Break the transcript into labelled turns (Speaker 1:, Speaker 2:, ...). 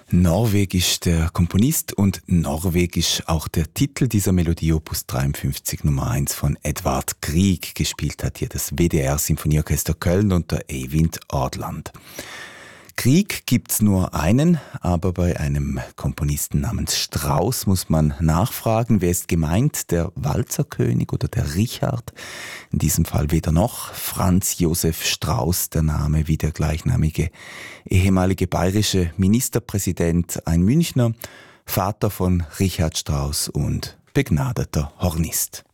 Speaker 1: Norwegisch der Komponist und norwegisch auch der Titel dieser Melodie, Opus 53 Nummer 1 von Edvard Grieg. Gespielt hat hier das WDR Symphonieorchester Köln unter Eivind Odland. Grieg gibt's nur einen, aber bei einem Komponisten namens Strauss muss man nachfragen, wer ist gemeint, der Walzerkönig oder der Richard? In diesem Fall weder noch. Franz Josef Strauss, der Name wie der gleichnamige ehemalige bayerische Ministerpräsident, ein Münchner, Vater von Richard Strauss und begnadeter Hornist.